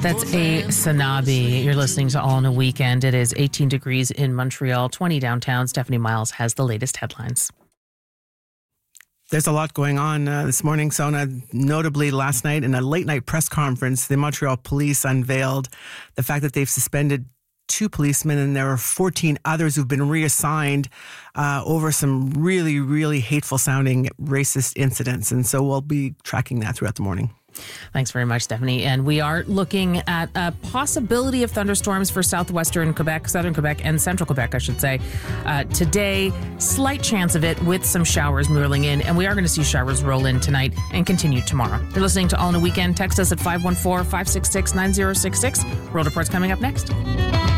That's a Sanabi. You're listening to All in a Weekend. It is 18 degrees in Montreal, 20 downtown. Stephanie Miles has the latest headlines. There's a lot going on this morning, Sona. Notably, last night in a late-night press conference, the Montreal police unveiled the fact that they've suspended 2 policemen and there are 14 others who've been reassigned over some really, really hateful-sounding racist incidents. And so we'll be tracking that throughout the morning. Thanks very much, Stephanie. And we are looking at a possibility of thunderstorms for southern Quebec, and central Quebec, I should say. Today, slight chance of it with some showers rolling in, and we are going to see showers roll in tonight and continue tomorrow. You're listening to All in a Weekend. Text us at 514-566-9066. World Report's coming up next.